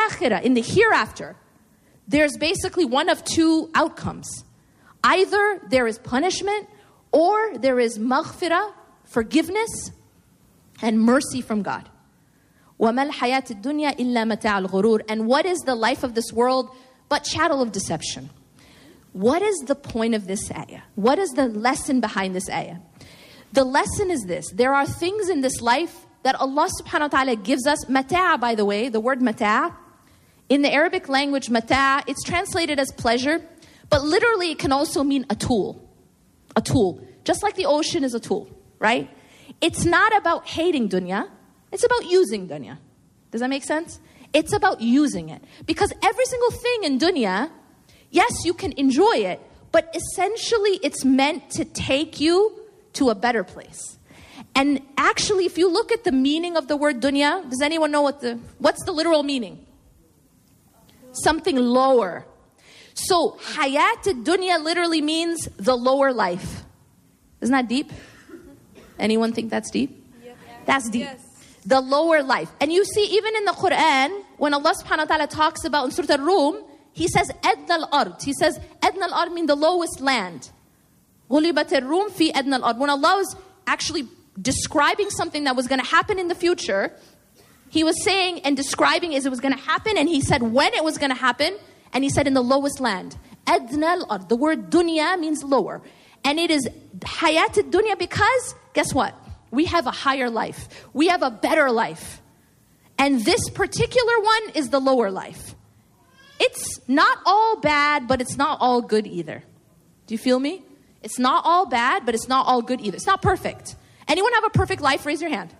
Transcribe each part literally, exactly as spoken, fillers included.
akhirah, in the hereafter, there's basically one of two outcomes. Either there is punishment or there is maghfirah, forgiveness, and mercy from God. وَمَا الْحَيَاةِ الدُّنْيَا إِلَّا مَتَاعُ الْغُرُورِ. And what is the life of this world but chattel of deception? What is the point of this ayah? What is the lesson behind this ayah? The lesson is this. There are things in this life that Allah subhanahu wa ta'ala gives us. Mata', by the way, the word mata', in the Arabic language, mata', it's translated as pleasure, but literally it can also mean a tool. A tool. Just like the ocean is a tool, right? It's not about hating dunya. It's about using dunya. Does that make sense? It's about using it. Because every single thing in dunya, yes, you can enjoy it, but essentially it's meant to take you to a better place. And actually, if you look at the meaning of the word dunya, does anyone know what the, what's the literal meaning? Something lower. So, hayat dunya literally means the lower life. Isn't that deep? Anyone think that's deep? Yep. That's deep. Yes. The lower life. And you see, even in the Quran, when Allah subhanahu wa ta'ala talks about in Surah Al-Rum, He says, adna al-ard. He says, adna al-ard means the lowest land. غُلِبَتِ الرُّومِ فِي أَدْنَى الْأَرْضِ. When Allah was actually describing something that was going to happen in the future, He was saying and describing as it was going to happen, and He said when it was going to happen, and He said in the lowest land. أَدْنَى الْأَرْضِ. The word dunya means lower. And it is hayat dunya because, guess what? We have a higher life. We have a better life. And this particular one is the lower life. It's not all bad, but it's not all good either. Do you feel me? It's not all bad, but it's not all good either. It's not perfect. Anyone have a perfect life? Raise your hand.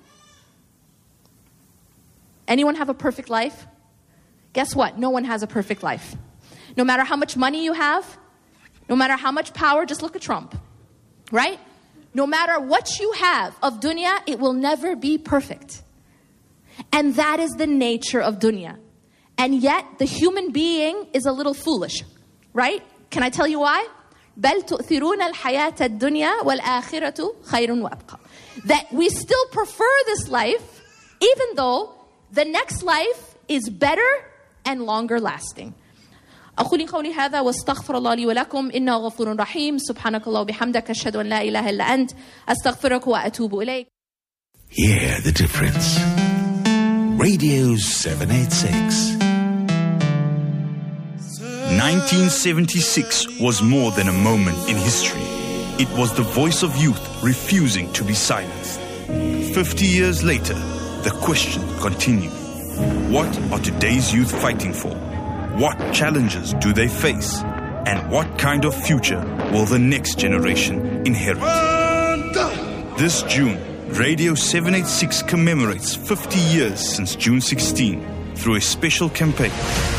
Anyone have a perfect life? Guess what? No one has a perfect life. No matter how much money you have, no matter how much power, just look at Trump, right? No matter what you have of dunya, it will never be perfect. And that is the nature of dunya. And yet, the human being is a little foolish, right? Can I tell you why? بَلْ تُؤْثِرُونَ الْحَيَاةَ الدُّنْيَا وَالْآخِرَةُ خَيْرٌ وَأَبْقَى. That we still prefer this life, even though the next life is better and longer lasting. أقول قولي هذا واستغفر الله لي ولكم إنه غفور رحيم سبحانك الله وبحمدك أشهد أن لا إله إلا أنت أستغفرك وأتوب إليك. Hear the difference. Radio seven eighty-six. nineteen seventy-six was more than a moment in history. It was the voice of youth refusing to be silenced. Fifty years later, the question continues. What are today's youth fighting for? What challenges do they face? And what kind of future will the next generation inherit? This June, Radio seven eighty-six commemorates fifty years since June sixteenth through a special campaign.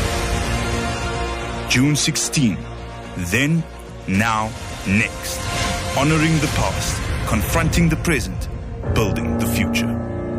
June sixteenth, then, now, next. Honoring the past, confronting the present, building the future.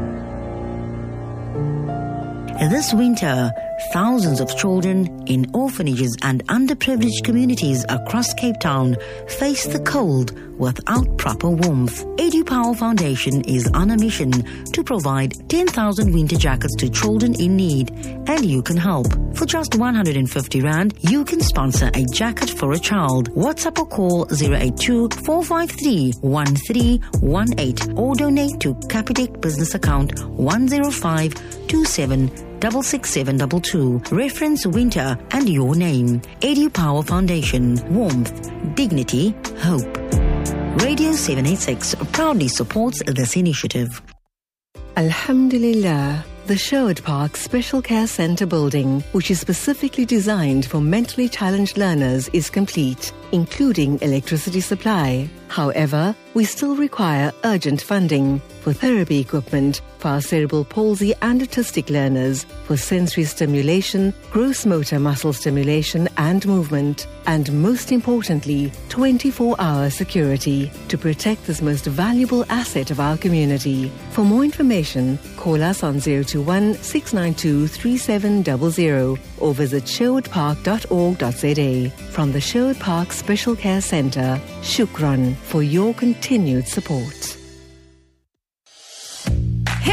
This winter, thousands of children in orphanages and underprivileged communities across Cape Town face the cold without proper warmth. EduPower Foundation is on a mission to provide ten thousand winter jackets to children in need, and you can help. For just one hundred fifty rand, you can sponsor a jacket for a child. WhatsApp or call zero eight two, four five three, one three one eight or donate to Capitec business account one zero five two seven six six seven two two. Reference winter and your name. EduPower Foundation. Warmth, dignity, hope. Radio seven eighty-six proudly supports this initiative. Alhamdulillah. The Sherwood Park Special Care Centre building, which is specifically designed for mentally challenged learners, is complete, including electricity supply. However, we still require urgent funding for therapy equipment for our cerebral palsy and autistic learners, for sensory stimulation, gross motor muscle stimulation and movement, and most importantly, twenty-four hour security to protect this most valuable asset of our community. For more information, call us on zero two one, six nine two, three seven zero zero or visit sherwood park dot org dot z a. From the Sherwood Park Special Care Centre, Shukran for your continued support. Hip hip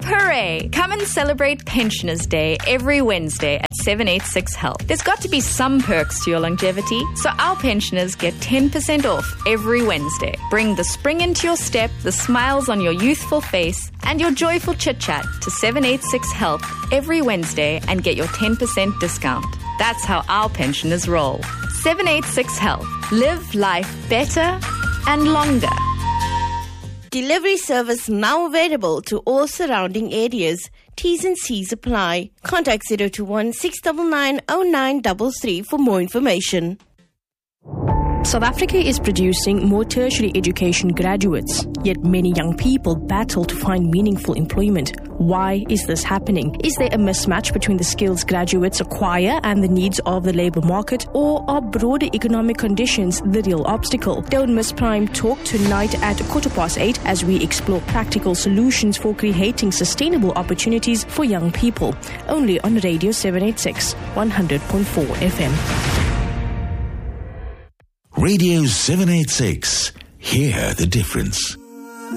Hooray! Come and celebrate Pensioners Day every Wednesday at seven eighty-six Health. There's got to be some perks to your longevity, so our pensioners get ten percent off every Wednesday. Bring the spring into your step, the smiles on your youthful face, and your joyful chit-chat to seven eighty-six Health every Wednesday and get your ten percent discount. That's how our pensioners roll. seven eighty-six Health. Live life better and longer. Delivery service now available to all surrounding areas. T's and C's apply. Contact zero two one six nine nine zero nine three three for more information. South Africa is producing more tertiary education graduates, yet many young people battle to find meaningful employment. Why is this happening? Is there a mismatch between the skills graduates acquire and the needs of the labour market, or are broader economic conditions the real obstacle? Don't miss Prime Talk tonight at quarter past eight as we explore practical solutions for creating sustainable opportunities for young people. Only on Radio seven eighty-six, one hundred point four F M. Radio seven eighty-six. Hear the difference.